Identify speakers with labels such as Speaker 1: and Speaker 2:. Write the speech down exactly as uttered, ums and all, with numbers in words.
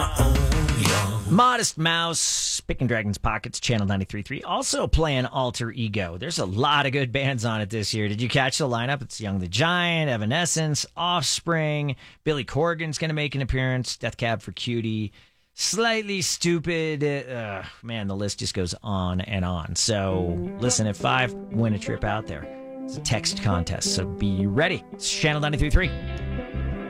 Speaker 1: my own young.
Speaker 2: Modest Mouse, Picking Dragons Pockets, Channel ninety-three point three. Also playing Alter Ego. There's a lot of good bands on it this year. Did you catch the lineup? It's Young the Giant, Evanescence, Offspring, Billy Corgan's going to make an appearance, Death Cab for Cutie, Slightly Stupid. Uh, man, the list just goes on and on. So listen at five, win a trip out there. It's a text contest, so be ready. It's Channel ninety-three point three.